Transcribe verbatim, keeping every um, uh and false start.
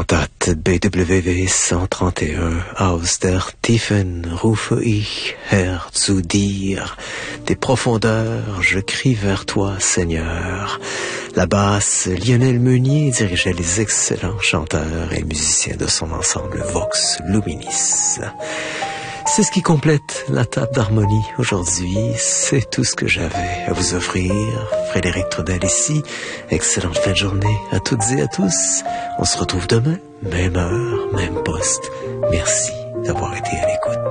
Kantate B W V cent trente et un, aus der Tiefen rufe ich, Herr, zu dir. Des profondeurs, je crie vers toi, Seigneur. La basse, Lionel Meunier dirigeait les excellents chanteurs et musiciens de son ensemble Vox Luminis. C'est ce qui complète la table d'harmonie aujourd'hui. C'est tout ce que j'avais à vous offrir. Frédéric Trudel ici. Excellente fin de journée à toutes et à tous. On se retrouve demain, même heure, même poste. Merci d'avoir été à l'écoute.